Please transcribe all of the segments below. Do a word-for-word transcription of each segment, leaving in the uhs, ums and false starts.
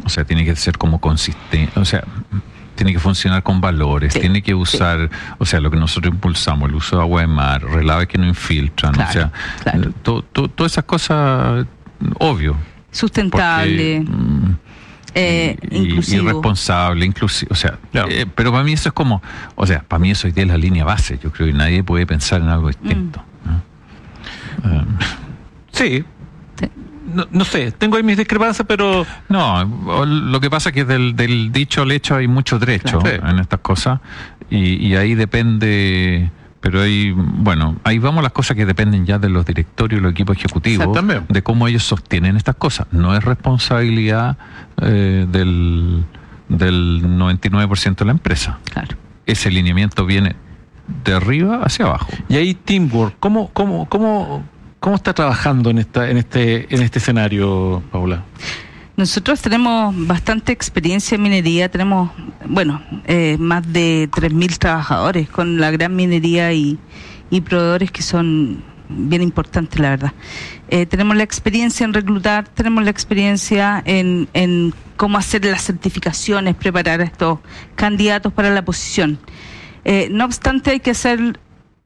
O sea, tiene que ser como consistente, o sea, tiene que funcionar con valores, sí, tiene que usar, sí. o sea, lo que nosotros impulsamos, el uso de agua de mar, relaves que no infiltran, claro, o sea, claro. to, to, todas esas cosas, obvio. Sustentable. Porque, mm, eh, y, inclusivo. Irresponsable, inclusive, o sea, claro. eh, pero para mí eso es como, o sea, para mí eso hoy día es la línea base, yo creo que nadie puede pensar en algo distinto. Mm. ¿no? Um, sí. sí. No, no sé, tengo ahí mis discrepancias, pero... No, lo que pasa es que del, del dicho al hecho hay mucho trecho, claro, sí. en estas cosas, y, y ahí depende... Pero ahí, bueno, ahí vamos las cosas que dependen ya de los directorios y los equipos ejecutivos, de cómo ellos sostienen estas cosas. No es responsabilidad eh, del, del noventa y nueve por ciento de la empresa. Claro. Ese lineamiento viene de arriba hacia abajo. Y ahí teamwork, ¿cómo, cómo, cómo, cómo está trabajando en esta, en este, en este escenario, Paula? Nosotros tenemos bastante experiencia en minería, tenemos, bueno, eh, más de tres mil trabajadores con la gran minería y, y proveedores que son bien importantes, la verdad. Eh, tenemos la experiencia en reclutar, tenemos la experiencia en, en cómo hacer las certificaciones, preparar a estos candidatos para la posición. Eh, no obstante, hay que hacer...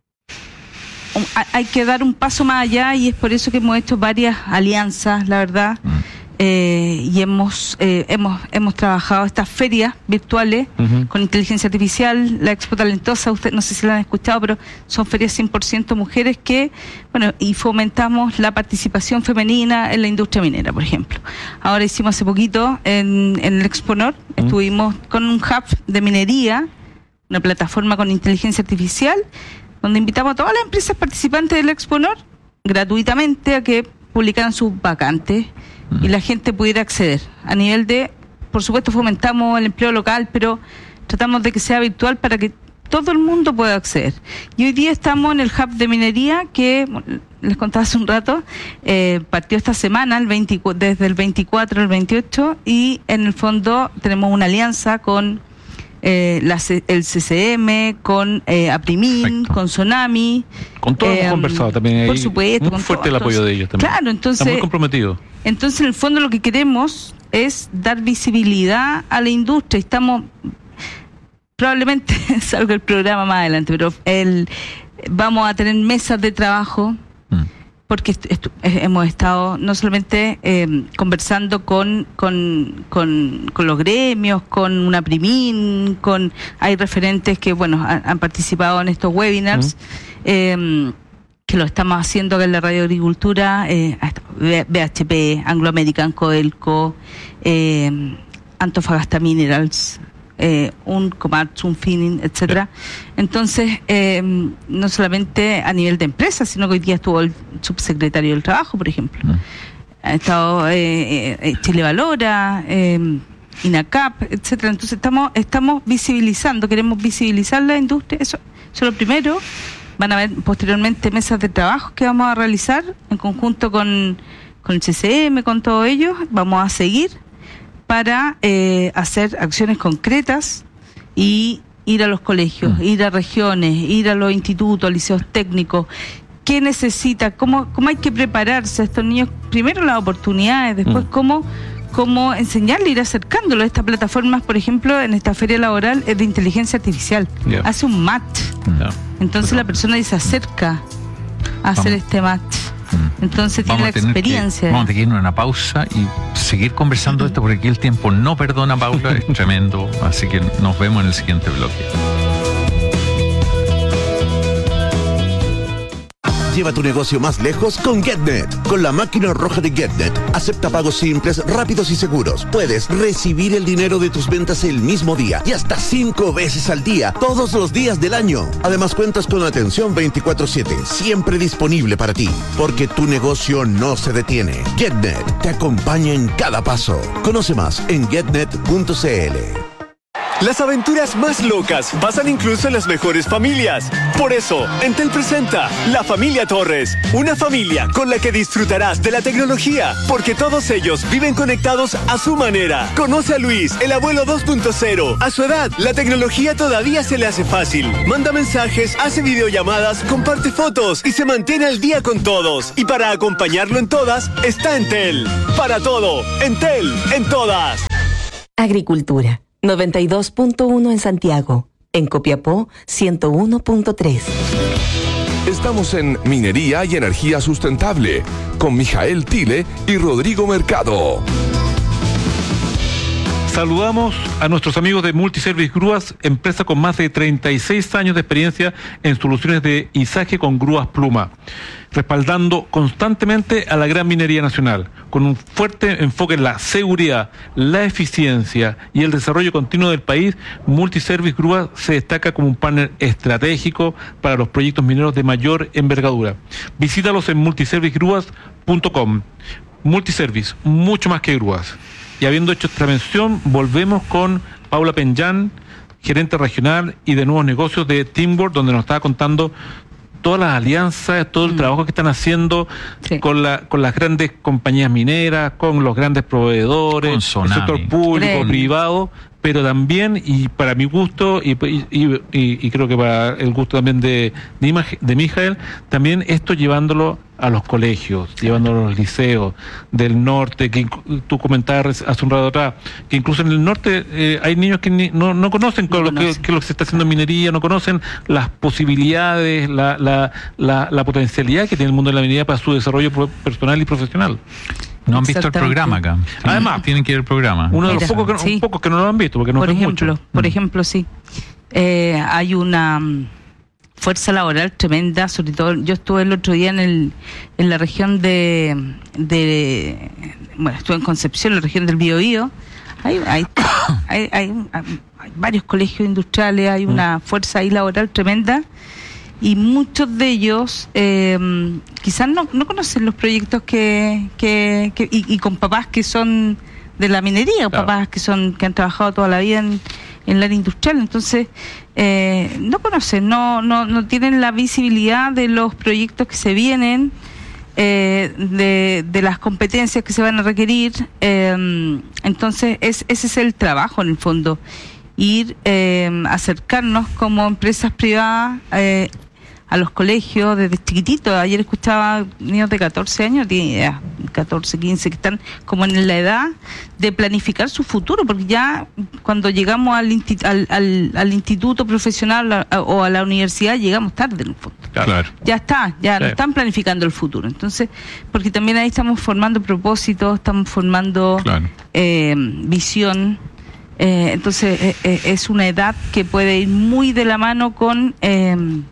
hay que dar un paso más allá y es por eso que hemos hecho varias alianzas, la verdad. Mm. Eh, y hemos eh, hemos hemos trabajado estas ferias virtuales uh-huh. con inteligencia artificial, la Expo Talentosa, usted no sé si la han escuchado, pero son ferias cien por ciento mujeres que, bueno, y fomentamos la participación femenina en la industria minera, por ejemplo. Ahora hicimos hace poquito en, en el Exponor, uh-huh. estuvimos con un hub de minería, una plataforma con inteligencia artificial, donde invitamos a todas las empresas participantes del Exponor gratuitamente a que publicaran sus vacantes y la gente pudiera acceder. A nivel de, por supuesto, fomentamos el empleo local, pero tratamos de que sea virtual para que todo el mundo pueda acceder. Y hoy día estamos en el hub de minería que, les contaba hace un rato, eh, partió esta semana, el veinte, desde el veinticuatro al veintiocho, y en el fondo tenemos una alianza con eh, la, el C C M, con eh, Aprimin, perfecto. Con Sonami. Con todos eh, hemos conversado también. Por supuesto. Muy con fuerte todo, el apoyo entonces, de ellos también. Claro, entonces... Está muy comprometido. Entonces, en el fondo, lo que queremos es dar visibilidad a la industria. Estamos, probablemente salga el programa más adelante, pero el, vamos a tener mesas de trabajo, mm. porque est- est- hemos estado no solamente eh, conversando con, con, con, con los gremios, con una Primin, con hay referentes que, bueno, han, han participado en estos webinars, mm. eh, que lo estamos haciendo acá en la Radio Agricultura, eh, B H P, Anglo American, Codelco, eh, Antofagasta Minerals, eh, un Comarch, un Finning, etcétera. Entonces, eh, no solamente a nivel de empresa, sino que hoy día estuvo el subsecretario del Trabajo, por ejemplo. Mm. Ha estado eh, eh, Chile Valora, eh, INACAP, etcétera. Entonces, estamos estamos visibilizando, queremos visibilizar la industria, eso, eso es lo primero. Van a haber posteriormente mesas de trabajo que vamos a realizar en conjunto con, con el C C M, con todos ellos. Vamos a seguir para eh, hacer acciones concretas y ir a los colegios, mm. ir a regiones, ir a los institutos, liceos técnicos. ¿Qué necesita? ¿Cómo, cómo hay que prepararse a estos niños? Primero las oportunidades, después mm. cómo... cómo enseñarle, ir acercándolo a estas plataformas. Por ejemplo, en esta feria laboral es de inteligencia artificial, yeah. hace un match, yeah. entonces la persona se acerca a hacer vamos. este match, mm. entonces tiene la experiencia. Que, vamos a tener una pausa y seguir conversando mm-hmm. esto, porque aquí el tiempo no perdona, Paula, es tremendo, así que nos vemos en el siguiente bloque. Lleva tu negocio más lejos con GetNet. Con la máquina roja de GetNet, acepta pagos simples, rápidos y seguros. Puedes recibir el dinero de tus ventas el mismo día y hasta cinco veces al día, todos los días del año. Además, cuentas con atención veinticuatro siete, siempre disponible para ti, porque tu negocio no se detiene. GetNet te acompaña en cada paso. Conoce más en getnet punto c l. Las aventuras más locas pasan incluso en las mejores familias. Por eso, Entel presenta La Familia Torres, una familia con la que disfrutarás de la tecnología, porque todos ellos viven conectados a su manera. Conoce a Luis, el abuelo dos punto cero. A su edad, la tecnología todavía se le hace fácil. Manda mensajes, hace videollamadas, comparte fotos y se mantiene al día con todos. Y para acompañarlo en todas, está Entel. Para todo, Entel, en todas. Agricultura, noventa y dos punto uno en Santiago. En Copiapó, ciento uno punto tres. Estamos en Minería y Energía Sustentable con Mijael Tile y Rodrigo Mercado. Saludamos a nuestros amigos de Multiservice Grúas, empresa con más de treinta y seis años de experiencia en soluciones de izaje con grúas pluma, respaldando constantemente a la gran minería nacional, con un fuerte enfoque en la seguridad, la eficiencia y el desarrollo continuo del país. Multiservice Grúas se destaca como un partner estratégico para los proyectos mineros de mayor envergadura. Visítalos en multiservice grúas punto com. Multiservice, mucho más que grúas. Y habiendo hecho esta mención, volvemos con Paula Penjan, gerente regional y de nuevos negocios de Teamwork, donde nos estaba contando todas las alianzas, todo el mm. trabajo que están haciendo sí. con la con las grandes compañías mineras, con los grandes proveedores, el sector público, Creen. privado, pero también, y para mi gusto, y, y, y, y creo que para el gusto también de, de, de Mijael, también esto llevándolo a los colegios, llevándolo a los liceos del norte, que tú comentabas hace un rato atrás, que incluso en el norte eh, hay niños que ni, no, no conocen no lo conocen. Que, que lo que se está haciendo en minería, no conocen las posibilidades, la, la, la, la potencialidad que tiene el mundo de la minería para su desarrollo personal y profesional. No han visto el programa acá. Además, tienen que ir al programa. Uno de los pocos que, no, sí. pocos que no lo han visto, porque no por es ejemplo, mucho. Por mm. ejemplo, sí. Eh, hay una fuerza laboral tremenda, sobre todo yo estuve el otro día en el en la región de, de bueno, estuve en Concepción, en la región del Biobío. Hay, hay, hay, hay, hay varios colegios industriales, hay una fuerza ahí laboral tremenda. Y muchos de ellos eh, quizás no, no conocen los proyectos que, que, que y, y con papás que son de la minería, claro. papás que son que han trabajado toda la vida en, en el área industrial, entonces eh, no conocen, no, no, no tienen la visibilidad de los proyectos que se vienen, eh, de, de las competencias que se van a requerir, eh, entonces es, ese es el trabajo en el fondo, ir eh, acercarnos como empresas privadas eh, a los colegios desde chiquititos. Ayer escuchaba niños de catorce años, catorce, quince, que están como en la edad de planificar su futuro, porque ya cuando llegamos al, insti- al, al, al instituto profesional a, a, o a la universidad llegamos tarde en el fondo. Claro. Ya está, ya sí. no están planificando el futuro. Entonces, porque también ahí estamos formando propósitos, estamos formando claro. eh, visión. Eh, entonces eh, eh, es una edad que puede ir muy de la mano con eh,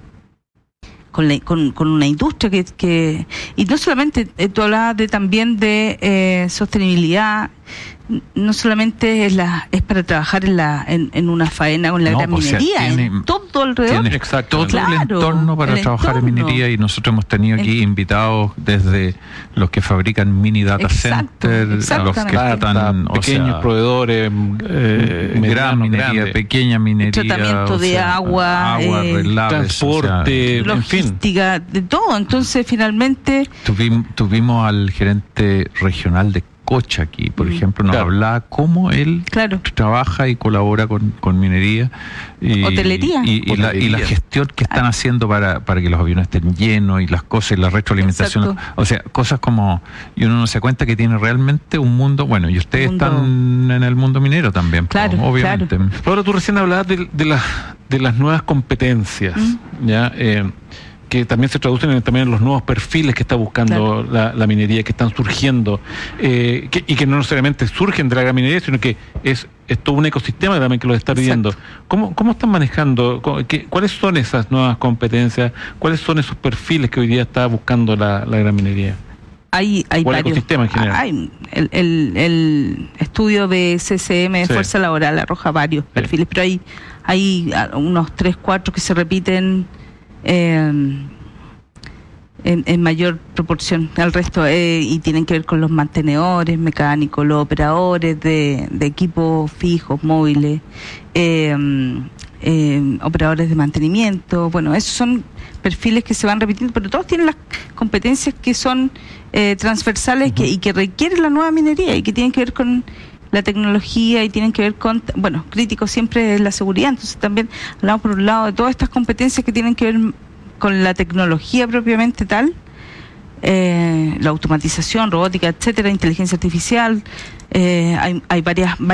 con, la, con, con una industria que, que y no solamente eh, tú hablabas de también de eh, sostenibilidad, no solamente es la es para trabajar en la en, en una faena con la no, gran pues minería, tiene, en todo alrededor. Tiene exacto, todo claro, el entorno para trabajar entorno. en minería, y nosotros hemos tenido aquí en, invitados desde los que fabrican mini data exacto, centers, a los que están pequeños sea, proveedores, eh, gran minería, grande. pequeña minería, tratamiento o de sea, agua, agua eh, relaves, transporte, o sea, logística, en fin. de todo. Entonces finalmente tuvimos, tuvimos al gerente regional de Cocha aquí, por mm, ejemplo, nos claro. hablaba cómo él claro. trabaja y colabora con, con minería y, hotelería y, y, y, la, y la gestión que están ah. haciendo para, para que los aviones estén llenos y las cosas y la retroalimentación. Exacto. O sea, cosas como, y uno no se cuenta que tiene realmente un mundo, bueno, y ustedes mundo. están en el mundo minero también, claro, pues, obviamente. Claro. Ahora tú recién hablabas de, de, la, de las nuevas competencias, mm. ¿ya? Eh, que también se traducen en, también en los nuevos perfiles que está buscando claro. la, la minería, que están surgiendo, eh, que, y que no necesariamente surgen de la gran minería, sino que es, es todo un ecosistema también que lo está pidiendo. ¿Cómo, ¿Cómo están manejando? Qué, ¿Cuáles son esas nuevas competencias? ¿Cuáles son esos perfiles que hoy día está buscando la, la gran minería? Hay, hay o el varios. ecosistema en general. Hay, el, el, el estudio de C C M de sí. Fuerza Laboral arroja varios sí. perfiles, pero hay, hay unos tres, cuatro que se repiten Eh, en, en mayor proporción al resto eh, y tienen que ver con los mantenedores mecánicos, los operadores de, de equipos fijos, móviles, eh, eh, operadores de mantenimiento. Bueno, esos son perfiles que se van repitiendo, pero todos tienen las competencias que son eh, transversales uh-huh. que, y que requieren la nueva minería y que tienen que ver con la tecnología y tienen que ver con, bueno, crítico siempre es la seguridad, entonces también hablamos por un lado de todas estas competencias que tienen que ver con la tecnología propiamente tal, eh, la automatización, robótica, etcétera, inteligencia artificial, eh, hay, hay varias